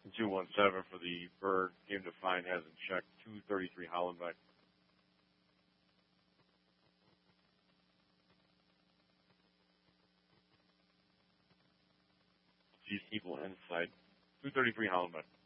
217 for the bird. Game defined hasn't checked. 233 Hollenbeck. Equal inside. 233 Hollenbeck.